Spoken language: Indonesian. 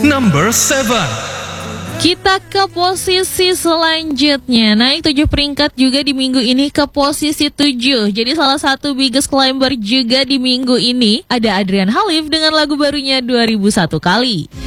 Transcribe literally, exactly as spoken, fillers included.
number seven. Kita ke posisi selanjutnya, naik tujuh peringkat juga di minggu ini ke posisi tujuh. Jadi salah satu biggest climber juga di minggu ini ada Adrian Halif dengan lagu barunya dua ribu satu kali.